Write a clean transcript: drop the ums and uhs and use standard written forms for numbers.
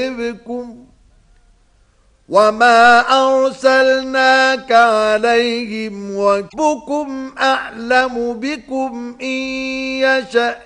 بكم وما أرسلناك عليهم وربكم أعلم بكم إن يشأ